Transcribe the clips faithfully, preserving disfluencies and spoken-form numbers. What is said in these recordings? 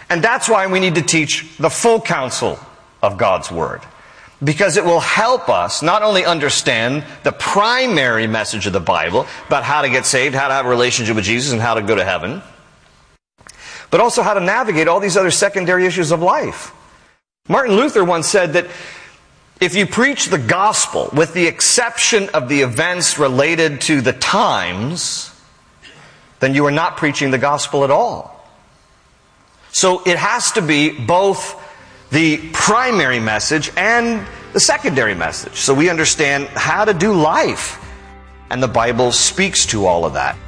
And that's why we need to teach the full counsel of God's Word. Because it will help us not only understand the primary message of the Bible about how to get saved, how to have a relationship with Jesus, and how to go to heaven, but also how to navigate all these other secondary issues of life. Martin Luther once said that if you preach the gospel with the exception of the events related to the times, then you are not preaching the gospel at all. So it has to be both the primary message and the secondary message, so we understand how to do life. And the Bible speaks to all of that.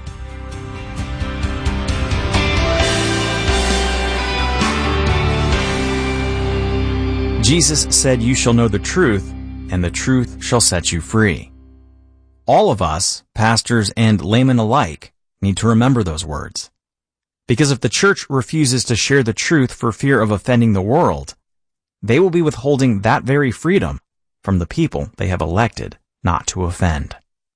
Jesus said, "You shall know the truth, and the truth shall set you free." All of us, pastors and laymen alike, need to remember those words. Because if the church refuses to share the truth for fear of offending the world, they will be withholding that very freedom from the people they have elected not to offend.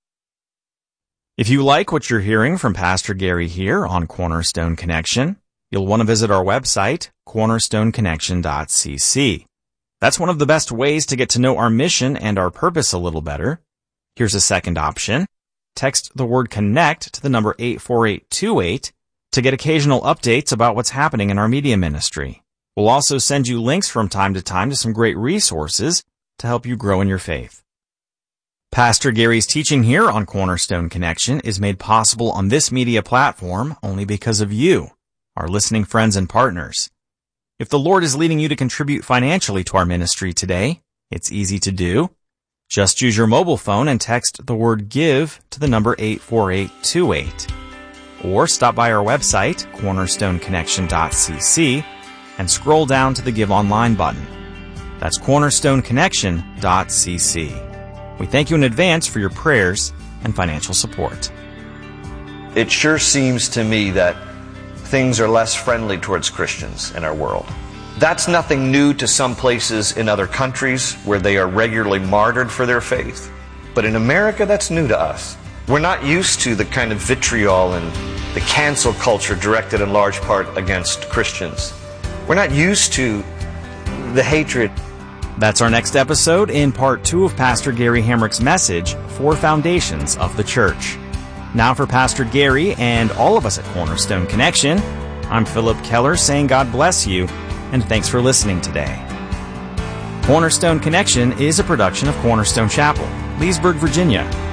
If you like what you're hearing from Pastor Gary here on Cornerstone Connection, you'll want to visit our website, cornerstone connection dot c c. That's one of the best ways to get to know our mission and our purpose a little better. Here's a second option. Text the word CONNECT to the number eight four eight two eight to get occasional updates about what's happening in our media ministry. We'll also send you links from time to time to some great resources to help you grow in your faith. Pastor Gary's teaching here on Cornerstone Connection is made possible on this media platform only because of you, our listening friends and partners. If the Lord is leading you to contribute financially to our ministry today, it's easy to do. Just use your mobile phone and text the word GIVE to the number eight four eight two eight. Or stop by our website, cornerstone connection dot c c, and scroll down to the Give Online button. That's cornerstone connection dot c c. We thank you in advance for your prayers and financial support. It sure seems to me that things are less friendly towards Christians in our world. That's nothing new to some places in other countries where they are regularly martyred for their faith. But in America, that's new to us. We're not used to the kind of vitriol and the cancel culture directed in large part against Christians. We're not used to the hatred. That's our next episode in part two of Pastor Gary Hamrick's message, Four Foundations of the Church. Now for Pastor Gary and all of us at Cornerstone Connection, I'm Philip Keller saying God bless you and thanks for listening today. Cornerstone Connection is a production of Cornerstone Chapel, Leesburg, Virginia.